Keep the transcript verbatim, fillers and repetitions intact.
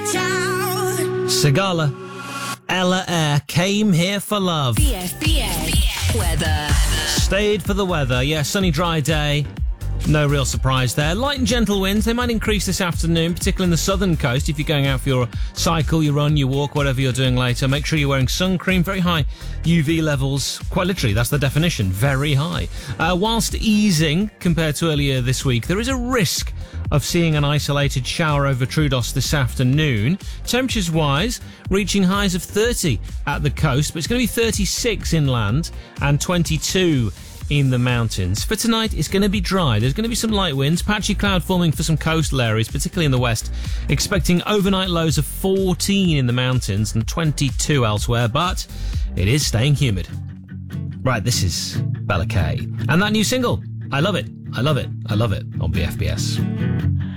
Sigala, Ella Air came here for love. B F B S weather. Stayed for the weather. Yeah, sunny, dry day. No real surprise there. Light and gentle winds. They might increase this afternoon, particularly in the southern coast. If you're going out for your cycle, your run, your walk, whatever you're doing later, make sure you're wearing sun cream. Very high U V levels. Quite literally, that's the definition. Very high. Uh, whilst easing compared to earlier this week, there is a risk of seeing an isolated shower over Troodos this afternoon. Temperatures-wise, reaching highs of thirty at the coast, but it's going to be thirty-six inland and twenty-two in the mountains. For tonight, it's going to be dry. There's going to be some light winds, patchy cloud forming for some coastal areas, particularly in the west. Expecting overnight lows of fourteen in the mountains and twenty-two elsewhere, but it is staying humid. Right, this is Bella Kay. And that new single, I Love It, I Love It, I Love It, on B F B S.